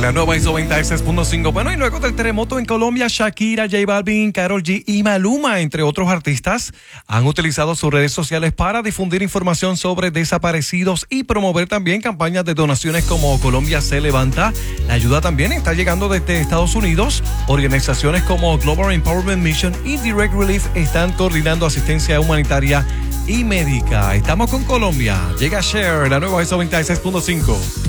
la nueva ISO 96.5. Bueno, y luego del terremoto en Colombia, Shakira, J Balvin, Karol G y Maluma, entre otros artistas, han utilizado sus redes sociales para difundir información sobre desaparecidos y promover también campañas de donaciones como Colombia se levanta. La ayuda también está llegando desde Estados Unidos. Organizaciones como Global Empowerment Mission y Direct Relief están coordinando asistencia humanitaria y médica. Estamos con Colombia. Llega Cher, la nueva ISO 96.5.